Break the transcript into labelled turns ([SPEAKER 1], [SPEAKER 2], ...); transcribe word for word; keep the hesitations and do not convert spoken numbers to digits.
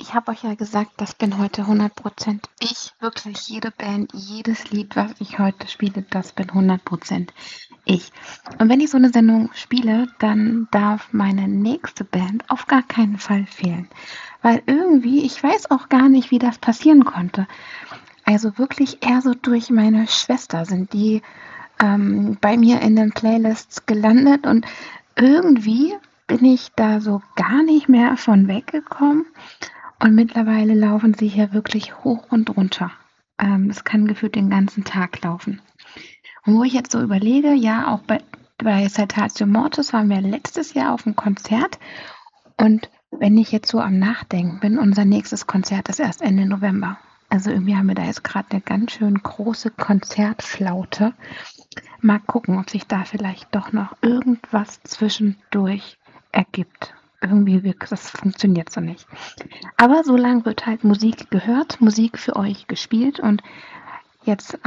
[SPEAKER 1] Ich habe euch ja gesagt, das bin heute hundert Prozent ich. Wirklich jede Band, jedes Lied, was ich heute spiele, das bin hundert Prozent ich. Und wenn ich so eine Sendung spiele, dann darf meine nächste Band auf gar keinen Fall fehlen. Weil irgendwie, ich weiß auch gar nicht, wie das passieren konnte. Also wirklich eher so durch meine Schwester sind die ähm, bei mir in den Playlists gelandet und irgendwie bin ich da so gar nicht mehr von weggekommen. Und mittlerweile laufen sie hier wirklich hoch und runter. Ähm, es kann gefühlt den ganzen Tag laufen. Und wo ich jetzt so überlege, ja, auch bei, bei Saltatio Mortis waren wir letztes Jahr auf einem Konzert. Und wenn ich jetzt so am Nachdenken bin, unser nächstes Konzert ist erst Ende November. Also irgendwie haben wir da jetzt gerade eine ganz schön große Konzertflaute. Mal gucken, ob sich da vielleicht doch noch irgendwas zwischendurch ergibt. Irgendwie wirkt das funktioniert so nicht. Aber so lange wird halt Musik gehört, Musik für euch gespielt und jetzt